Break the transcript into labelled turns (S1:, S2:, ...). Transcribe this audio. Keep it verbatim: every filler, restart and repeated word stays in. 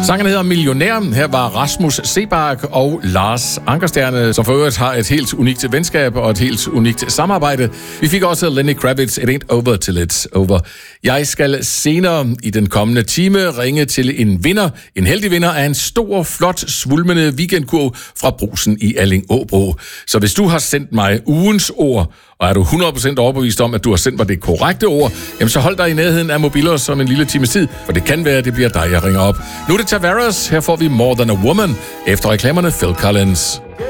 S1: Sangen hedder Millionær. Her var Rasmus Seebach og Lars Ankerstjerne, som for øvrigt har et helt unikt venskab og et helt unikt samarbejde. Vi fik også Lenny Kravitz, It Ain't Over Till It's Over. Jeg skal senere i den kommende time ringe til en vinder, en heldig vinder af en stor, flot, svulmende weekendkurv fra Brugsen i Alling-Åbro. Så hvis du har sendt mig ugens ord, og er du hundrede procent overbevist om, at du har sendt mig det korrekte ord, jamen så hold dig i nærheden af mobiler som en lille times tid, for det kan være, at det bliver dig, jeg ringer op. Nu er det Tavares. Her får vi More Than a Woman efter reklamerne Phil Collins.